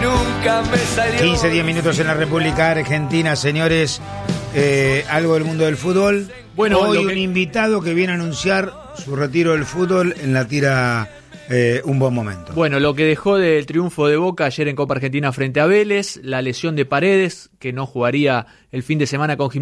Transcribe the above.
nunca me salió. 15-10 minutos en la República Argentina, señores. Algo del mundo del fútbol. Bueno, hoy un invitado que viene a anunciar su retiro del fútbol en la tira Un Buen Momento. Bueno, lo que dejó del triunfo de Boca ayer en Copa Argentina frente a Vélez, la lesión de Paredes, que no jugaría el fin de semana con Gimnasia